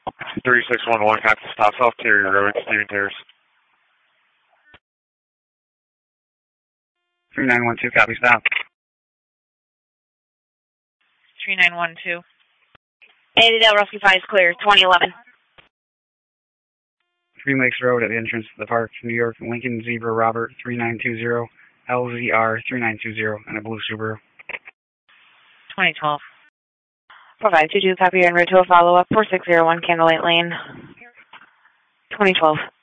3611, Captain Stop, South Terry Road, Stephen Terrace. 3912, copy, stop. 3912. Adel Rusky 5 is clear, 2011. Green Lakes Road at the entrance to the park, New York, Lincoln Zebra Robert 3920, LZR 3920, and a blue Subaru. 2012. 4522, copy, en route to a follow-up, 4601 Candlelight Lane. 2012.